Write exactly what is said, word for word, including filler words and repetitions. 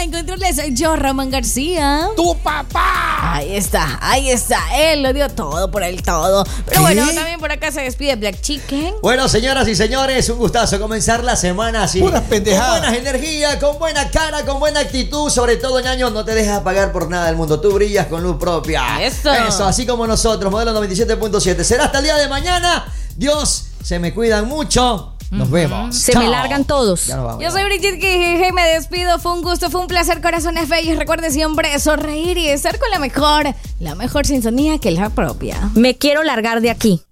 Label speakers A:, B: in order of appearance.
A: En controles soy yo, Román García.
B: ¡Tu papá!
A: Ahí está, ahí está. Él lo dio todo por el todo. Pero
B: ¿Qué?
A: bueno, también por acá se despide Black Chicken.
C: Bueno, señoras y señores, un gustazo comenzar la semana así.
B: Puras pendejadas.
C: Con buena energía, con buena cara, con buena actitud. Sobre todo, ñaño, no te dejes apagar por nada del mundo. Tú brillas con luz propia.
A: Eso.
C: Eso, así como nosotros, modelo noventa y siete punto siete. Será hasta el día de mañana. Dios, se me cuidan mucho. Nos vemos.
D: Se
C: Chao.
D: me largan todos.
C: Ya nos vamos.
A: Yo soy Brigitte Quijeje, me despido. Fue un gusto, fue un placer, corazones bellos. Recuerde siempre sonreír y estar con la mejor, la mejor sintonía que la propia.
D: Me quiero largar de aquí.